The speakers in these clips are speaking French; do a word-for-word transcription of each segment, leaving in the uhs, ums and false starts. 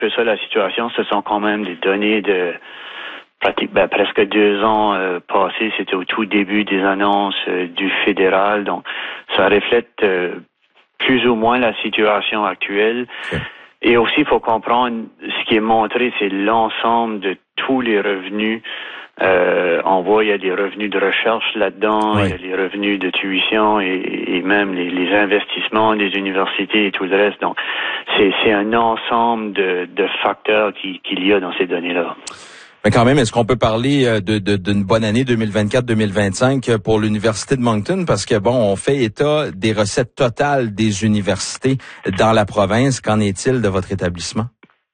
peu ça la situation. Ce sont quand même des données de pratique, ben, presque deux ans euh, passés. C'était au tout début des annonces euh, du fédéral. Donc, ça reflète euh, plus ou moins la situation actuelle. Okay. Et aussi, il faut comprendre, ce qui est montré, c'est l'ensemble de tous les revenus. Euh, on voit, il y a des revenus de recherche là-dedans, oui. Il y a les revenus de tuition et, et même les, les investissements des universités et tout le reste. Donc, c'est, c'est un ensemble de, de facteurs qui, qu'il y a dans ces données-là. Mais quand même, est-ce qu'on peut parler de, de, d'une bonne année deux mille vingt-quatre deux mille vingt-cinq pour l'Université de Moncton? Parce que, bon, on fait état des recettes totales des universités dans la province. Qu'en est-il de votre établissement?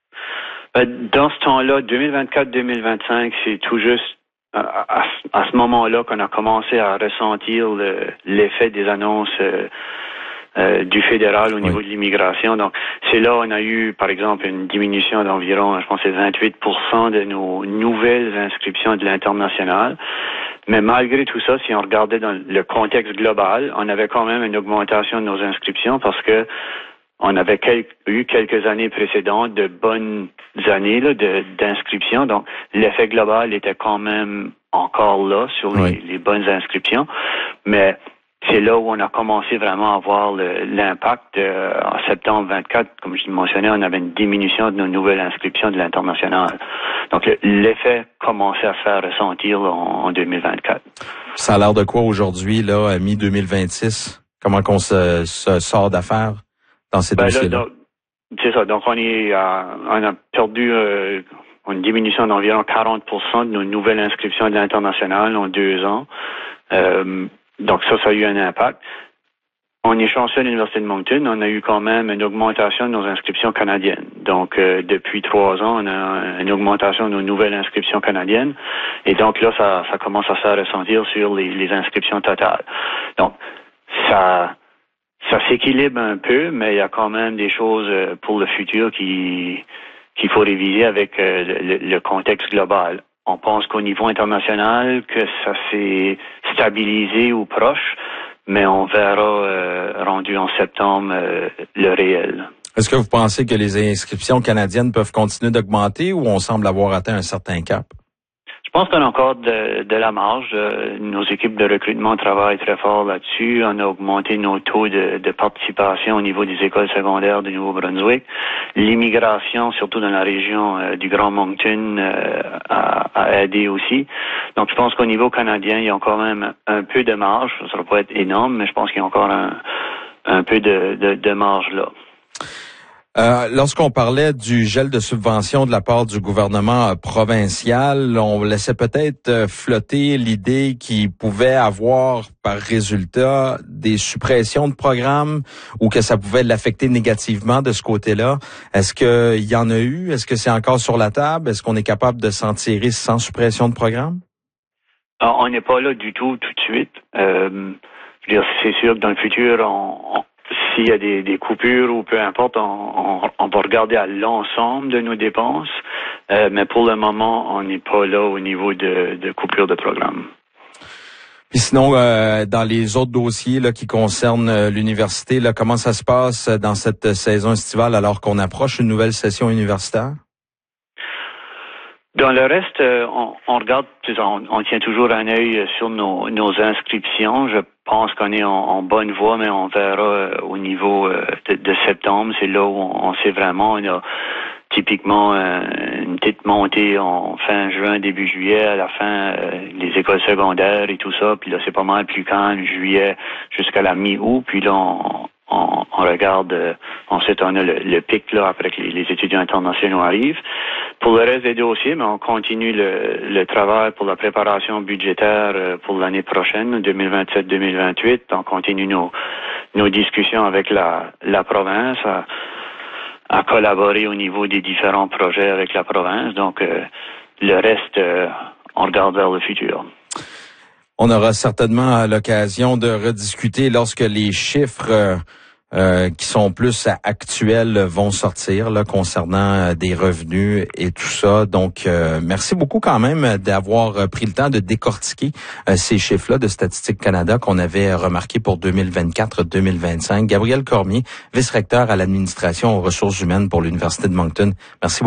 Dans ce temps-là, deux mille vingt-quatre deux mille vingt-cinq, c'est tout juste à, à, à ce moment-là qu'on a commencé à ressentir le, l'effet des annonces euh, euh, du fédéral au niveau oui. de l'immigration. Donc, c'est là où on a eu, par exemple, une diminution d'environ, je pense, c'est vingt-huit pour cent de nos nouvelles inscriptions de l'international. Mais malgré tout ça, si on regardait dans le contexte global, on avait quand même une augmentation de nos inscriptions parce que on avait quel, eu quelques années précédentes de bonnes années là, de, d'inscription. Donc, l'effet global était quand même encore là sur les, oui. les bonnes inscriptions. Mais c'est là où on a commencé vraiment à voir le, l'impact. Euh, en septembre vingt-quatre, comme je le mentionnais, on avait une diminution de nos nouvelles inscriptions de l'international. Donc, le, l'effet commençait à se faire ressentir là, en, en deux mille vingt-quatre. Ça a l'air de quoi aujourd'hui, là, à mi-deux mille vingt-six? Comment qu'on se, se sort d'affaires dans ces ben dossiers-là? Là, donc, c'est ça. Donc, on est, euh, on a perdu euh, une diminution d'environ quarante pour cent de nos nouvelles inscriptions de l'international en deux ans. Euh, donc, ça, ça a eu un impact. On est chanceux à l'Université de Moncton. On a eu quand même une augmentation de nos inscriptions canadiennes. Donc, euh, depuis trois ans, on a une augmentation de nos nouvelles inscriptions canadiennes. Et donc, là, ça, ça commence à se ressentir sur les, les inscriptions totales. Donc, ça... Ça s'équilibre un peu, mais il y a quand même des choses pour le futur qui, qu'il faut réviser avec le, le contexte global. On pense qu'au niveau international, que ça s'est stabilisé ou proche, mais on verra euh, rendu en septembre euh, le réel. Est-ce que vous pensez que les inscriptions canadiennes peuvent continuer d'augmenter ou on semble avoir atteint un certain cap? Je pense qu'on a encore de, de la marge. Nos équipes de recrutement travaillent très fort là-dessus. On a augmenté nos taux de, de participation au niveau des écoles secondaires du Nouveau-Brunswick. L'immigration, surtout dans la région euh, du Grand Moncton, euh, a, a aidé aussi. Donc, je pense qu'au niveau canadien, il y a encore même un peu de marge. Ça ne va pas être énorme, mais je pense qu'il y a encore un, un peu de, de, de marge là. Euh, lorsqu'on parlait du gel de subventions de la part du gouvernement euh, provincial, on laissait peut-être euh, flotter l'idée qu'il pouvait avoir par résultat des suppressions de programmes ou que ça pouvait l'affecter négativement de ce côté-là. Est-ce qu'il y en a eu? Est-ce que c'est encore sur la table? Est-ce qu'on est capable de s'en tirer sans suppression de programme? Alors, on n'est pas là du tout tout de suite. Euh, je veux dire, c'est sûr que dans le futur, on... on s'il y a des, des coupures ou peu importe, on, on, on va regarder à l'ensemble de nos dépenses, euh, mais pour le moment, on n'est pas là au niveau de, de coupure de programme. Puis sinon, euh, dans les autres dossiers là, qui concernent euh, l'université, là, comment ça se passe dans cette saison estivale alors qu'on approche une nouvelle session universitaire? Dans le reste, euh, on, on regarde, on, on tient toujours un œil sur nos, nos inscriptions. Je pense qu'on est en, en bonne voie, mais on verra euh, au niveau euh, de, de septembre. C'est là où on, on sait vraiment. On a typiquement euh, une petite montée en fin juin, début juillet, à la fin, euh, les écoles secondaires et tout ça. Puis là, c'est pas mal plus calme, juillet jusqu'à la mi-août. Puis là, on, on, on regarde, euh, ensuite on a le, le pic là après que les, les étudiants internationaux arrivent. Pour le reste des dossiers, mais on continue le, le travail pour la préparation budgétaire euh, pour l'année prochaine, deux mille vingt-sept deux mille vingt-huit. On continue nos, nos discussions avec la, la province à, à collaborer au niveau des différents projets avec la province. Donc, euh, le reste, euh, on regarde vers le futur. On aura certainement l'occasion de rediscuter lorsque les chiffres euh, euh, qui sont plus actuels vont sortir là, concernant euh, des revenus et tout ça. Donc, euh, merci beaucoup quand même d'avoir pris le temps de décortiquer euh, ces chiffres-là de Statistique Canada qu'on avait remarqué pour deux mille vingt-quatre deux mille vingt-cinq. Gabriel Cormier, vice-recteur à l'administration aux ressources humaines pour l'Université de Moncton. Merci beaucoup.